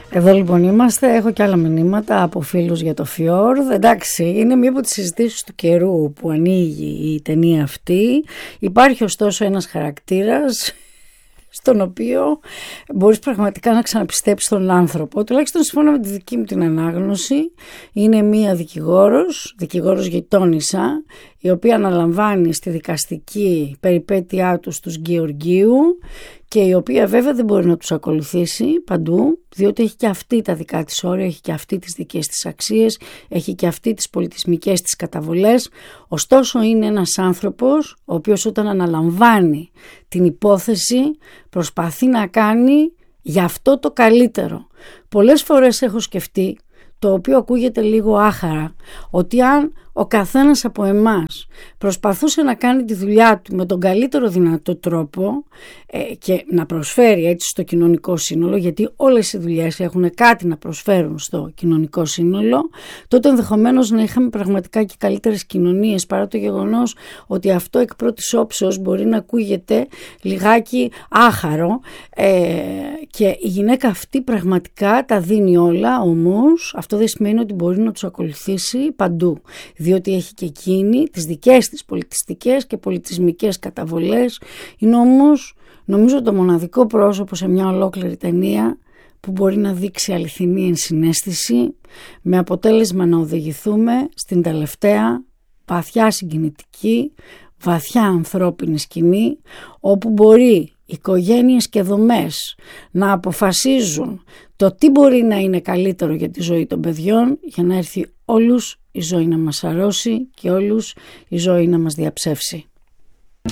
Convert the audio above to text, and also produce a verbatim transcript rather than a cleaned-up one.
Εδώ λοιπόν είμαστε, έχω και άλλα μηνύματα από φίλους για το Φιόρδ. Εντάξει, είναι μία από τις συζητήσεις του καιρού που ανοίγει η ταινία αυτή. Υπάρχει ωστόσο ένας χαρακτήρας στον οποίο μπορείς πραγματικά να ξαναπιστέψεις τον άνθρωπο. Τουλάχιστον σύμφωνα με τη δική μου την ανάγνωση, είναι μία δικηγόρος, δικηγόρος γειτόνισσα, η οποία αναλαμβάνει στη δικαστική περιπέτειά του στους Γεωργίου και η οποία βέβαια δεν μπορεί να τους ακολουθήσει παντού, διότι έχει και αυτή τα δικά της όρια, έχει και αυτή τις δικές της αξίες, έχει και αυτή τις πολιτισμικές της καταβολές. Ωστόσο είναι ένας άνθρωπος ο οποίος όταν αναλαμβάνει την υπόθεση προσπαθεί να κάνει γι' αυτό το καλύτερο. Πολλές φορές έχω σκεφτεί, το οποίο ακούγεται λίγο άχαρα, ότι αν ο καθένας από εμάς προσπαθούσε να κάνει τη δουλειά του με τον καλύτερο δυνατό τρόπο ε, και να προσφέρει έτσι στο κοινωνικό σύνολο, γιατί όλες οι δουλειές έχουν κάτι να προσφέρουν στο κοινωνικό σύνολο, τότε ενδεχομένως να είχαμε πραγματικά και καλύτερες κοινωνίες, παρά το γεγονός ότι αυτό εκ πρώτης όψεως μπορεί να ακούγεται λιγάκι άχαρο ε, και η γυναίκα αυτή πραγματικά τα δίνει όλα, όμως αυτό δεν σημαίνει ότι μπορεί να τους ακολουθήσει παντού, διότι έχει και εκείνη τις δικές της πολιτιστικές και πολιτισμικές καταβολές. Είναι όμως νομίζω το μοναδικό πρόσωπο σε μια ολόκληρη ταινία που μπορεί να δείξει αληθινή ενσυναίσθηση, με αποτέλεσμα να οδηγηθούμε στην τελευταία βαθιά συγκινητική, βαθιά ανθρώπινη σκηνή, όπου μπορεί οικογένειες και δομές να αποφασίζουν το τι μπορεί να είναι καλύτερο για τη ζωή των παιδιών, για να έρθει όλους η ζωή να μας αρρώσει και όλους η ζωή να μας διαψεύσει.